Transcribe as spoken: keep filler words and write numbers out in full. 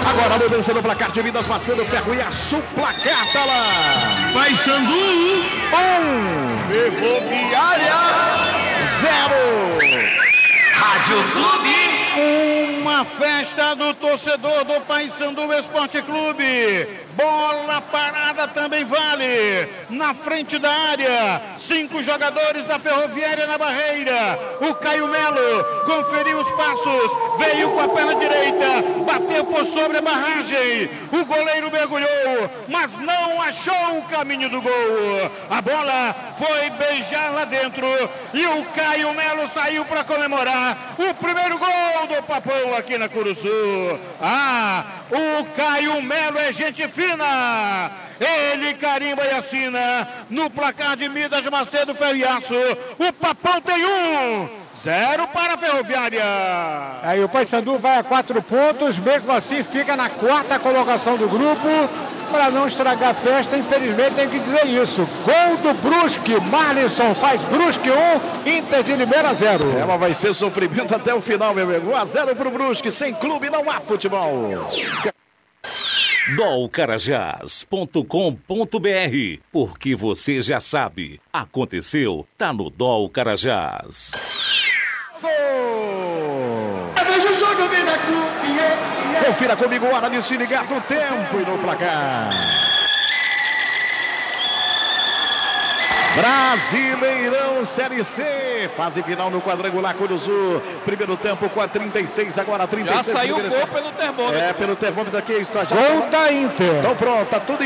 Agora a mudança no placar de Minas Maçã do Ferro e a placar tá lá. Paysandu um, Ferroviária zero. Rádio Clube. Uma festa do torcedor do Paysandu Esporte Clube. Bola parada também vale. Na frente da área, cinco jogadores da Ferroviária na barreira. O Caio Melo conferiu os passos, veio com a perna direita, bateu por sobre a barragem. O goleiro mergulhou, mas não achou o caminho do gol. A bola foi beijar lá dentro e o Caio Melo saiu para comemorar o primeiro gol do Papão aqui na Curuçu. Ah, o Caio Melo é gente fina. Ele carimba e assina no placar de Minas Macedo Ferro e Aço. O Papão tem um, zero para a Ferroviária. Aí o Paysandu vai a quatro pontos, mesmo assim fica na quarta colocação do grupo. Para não estragar a festa, infelizmente tem que dizer isso. Gol do Brusque, Marlisson faz Brusque um, Inter de Limeira zero. É, mas vai ser sofrimento até o final, meu amigo. um a zero pro Brusque, sem clube não há futebol. dol carajás ponto com ponto br, porque você já sabe, aconteceu, tá no Dol Carajás. Confira comigo, hora de se ligar no tempo e no placar. Brasileirão Série C, fase final no quadrangular Curuçu. Primeiro tempo com a trinta e seis, agora trinta e seis. Já saiu o gol pelo termômetro. É, pelo termômetro aqui está já. Gol da Inter. Então pronto, tá tudo